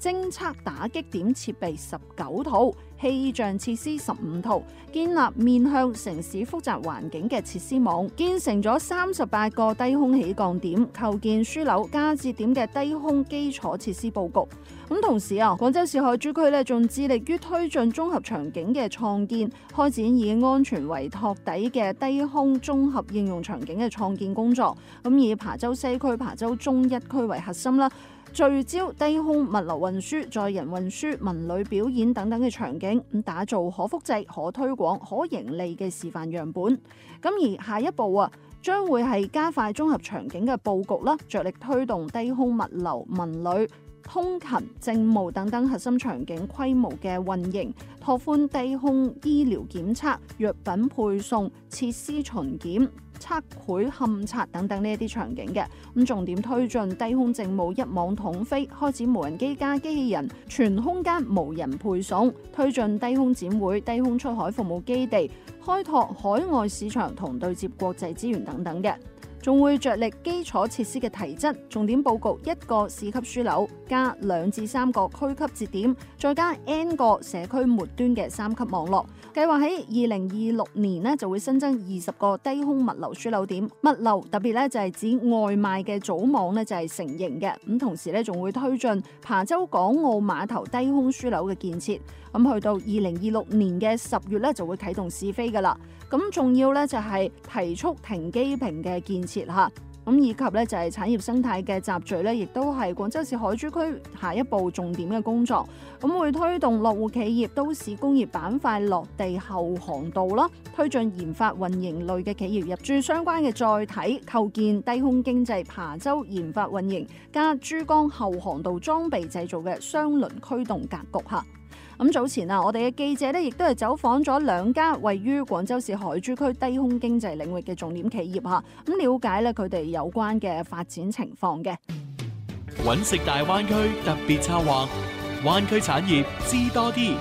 偵測打擊點設備19套，氣象設施15套，建立面向城市複雜環境嘅設施網，建成咗38個低空起降點，構建樞紐加節點嘅低空基礎設施佈局。咁同時廣州市海珠區咧仲致力於推進綜合場景嘅創建，開展以安全為托底嘅低空綜合應用場景嘅創建工作。咁以琶洲西區、琶洲中一區為核心啦，聚焦低空物流運輸、載人運輸、文旅表演等等嘅場景，咁打造可複製、可推廣、可盈利嘅示範樣本。咁而下一步將會係加快綜合場景嘅佈局啦，着力推動低空物流、文旅、通勤、政務等等核心場景規模嘅運營，拓寬低空醫療檢測、藥品配送、設施巡檢、測繪勘察等等呢一啲場景嘅。咁重點推進低空政務一網統飛，開展無人機加機器人全空間無人配送，推進低空展會、低空出海服務基地，開拓海外市場同對接國際資源等等嘅。仲會着力基礎設施嘅提質，重點佈局1個市級樞紐，加2至3個區級節點，再加 N 個社區末端嘅3級網絡。計劃喺2026年就會新增20個低空物流樞紐點。物流特別就係指外賣嘅組網就係成型嘅。咁同時仲會推進琶洲港澳碼頭低空樞紐嘅建設。咁去到2026年嘅10月就會啟動試飛㗎啦。咁仲要就係提速停機坪嘅建設嚇。咁以及就係產業生態嘅集聚亦都係廣州市海珠區下一步重點嘅工作。咁會推動落戶企業、都市工業板塊落地後航道啦，推進研發運營類嘅企業入駐相關嘅載體，構建低空經濟琶洲研發運營加珠江後航道裝備製造嘅雙輪驅動格局嚇。咁早前我哋嘅記者亦都係走訪咗2家位於廣州市海珠區低空經濟領域嘅重點企業嚇，咁了解佢哋有關嘅發展情況嘅。 揾食大灣區特別策劃，灣區產業知多啲。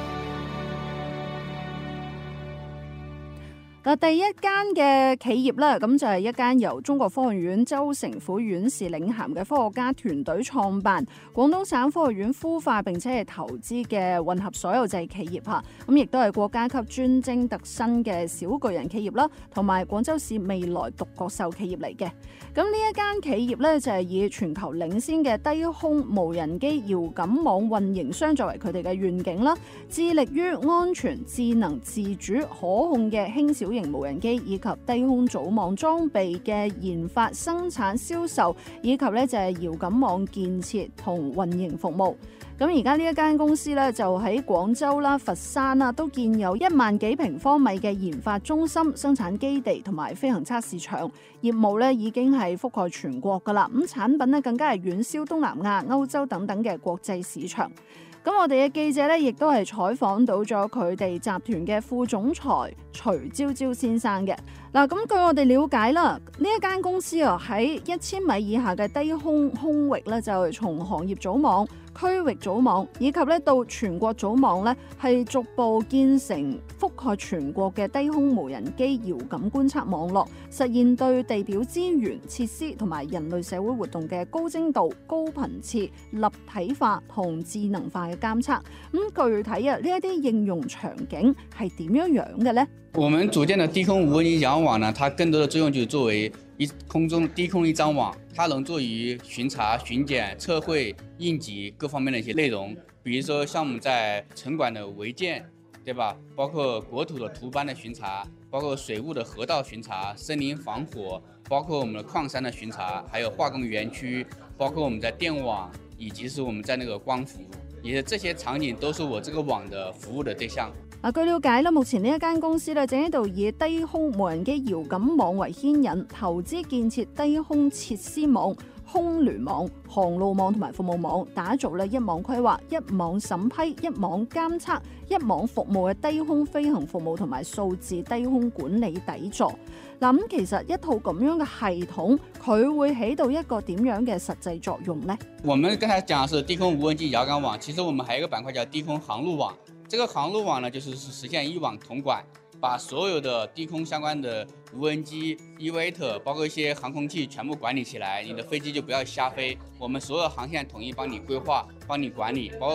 第一間嘅企業咧，咁就係一間由中國科學院周成虎院士領銜嘅科學家團隊創辦，廣東省科學院孵化並且係投資嘅混合所有制企業嚇，咁亦都係國家級專精特新嘅小巨人企業啦，同埋廣州市未來獨角獸企業嚟嘅。咁呢一間企業咧就係以全球領先嘅低空無人機遙感網運營商作為佢哋嘅願景啦，致力於安全、智能、自主、可控嘅輕小型無人機以及低空組網裝備嘅研發、生產、銷售，以及就係遙感網建設同運營服務。咁而家呢一間公司就喺廣州啦、佛山都建有1萬幾平方米嘅研發中心、生產基地同埋飛行測試場，業務已經係覆蓋全國噶啦。咁產品更加係遠銷東南亞、歐洲等等嘅國際市場。咁我哋嘅記者亦都係採訪到咗佢哋集團嘅副總裁徐朝朝先生嘅。嗱，咁據我哋了解啦，呢一間公司喺1000米以下嘅低空空域就從行業組網、區域組網以及到全國組網係逐步建成覆蓋全國嘅低空無人機遙感觀測網絡，實現對地表資源、設施同埋人類社會活動嘅高精度、高頻次、立體化同智能化嘅監測。咁具體呢一啲應用場景係點樣嘅呢？ 我們組建的低空無人機遙感網呢，它更多的作用就是作為低空一張網，它能做於巡查、巡檢、測繪、應急各方面的一些內容。比如說像我們在城管的違建，對吧？包括國土的圖班的巡查，包括水務的河道巡查、森林防火，包括我們的礦山的巡查，還有化工園區，包括我們在電網，以及是我們在那個光伏，也這些場景都是我這個網的服務的對象。 據了解目前呢一間公司正喺度以低空無人機遙感網為牽引，投資建設低空設施網、空聯網、航路網同埋服務網，打造一網規劃、一網審批、一網監測、一網服務嘅低空飛行服務同埋數字低空管理底座。咁其實一套咁樣嘅系統，佢會起到一個點樣嘅實際作用呢？ 我們剛才講的是低空無人機遙感網，其實我們還有一個板塊叫低空航路網。這個航路網呢，就是實現一網統管，把所有的低空相關的無人機、EVATOR，包括一些航空器全部管理起來，你的飛機就不要瞎飛。我們所有航線統一幫你規劃、幫你管理，包括